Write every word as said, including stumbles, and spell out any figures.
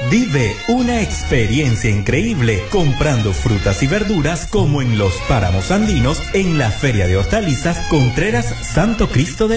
Vive una experiencia increíble comprando frutas y verduras como en los páramos andinos en la Feria de Hortalizas Contreras Santo Cristo de